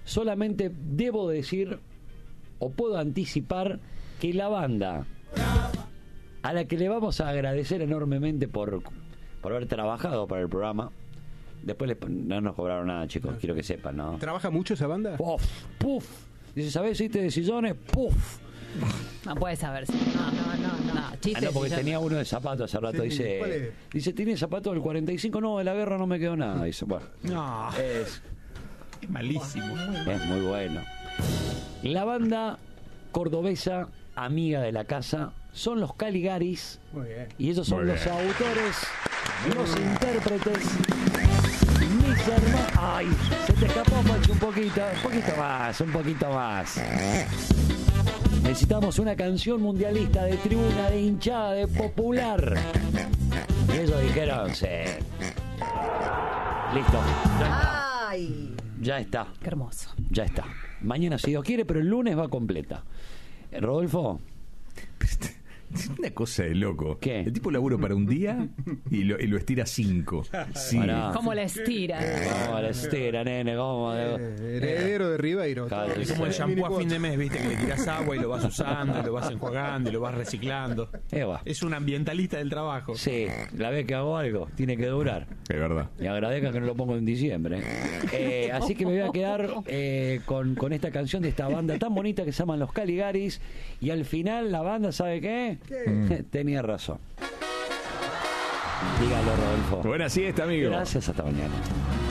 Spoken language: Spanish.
Solamente debo decir, o puedo anticipar, que la banda a la que le vamos a agradecer enormemente por haber trabajado para el programa. Después no nos cobraron nada, chicos, quiero que sepan, ¿no? ¿Trabaja mucho esa banda? Puf, puf. Dice, ¿sabés hiciste de sillones? Puf. No puede saber. No, chiste. No, porque tenía uno de zapatos hace rato. Sí, ¿cuál es? Dice, ¿tiene zapatos del 45? No, de la guerra no me quedó nada. Dice, bueno. No, Es malísimo. muy bueno. La banda cordobesa, amiga de la casa, son los Caligaris. Muy bien. Y ellos son Muy los bien. autores, los intérpretes. Mis hermanos. Ay, se te escapó, Pachi, un poquito más. Necesitamos una canción mundialista de tribuna, de hinchada, de popular. Y ellos dijeron, sí. Listo. Ay, Ya está. qué hermoso. Ya está. Mañana, si Dios quiere, pero el lunes va completa. Rodolfo. Es una cosa de loco. ¿Qué? El tipo labura para un día y lo estira 5. Sí. Pará. ¿Cómo la estira? ¿Cómo la estira, nene? ¿Cómo? Heredero de Ribeiro. Claro, Es como el shampoo a fin de mes, viste, que le tirás agua y lo vas usando, y lo vas enjuagando y lo vas reciclando. Eva. Es un ambientalista del trabajo. Sí, la vez que hago algo, tiene que durar. Es verdad. Y agradezca que no lo pongo en diciembre. Así que me voy a quedar con esta canción de esta banda tan bonita que se llaman Los Caligaris. Y al final la banda, ¿sabe qué? Tenía razón. Dígalo, Rodolfo. Buena siesta, amigo. Gracias, hasta mañana.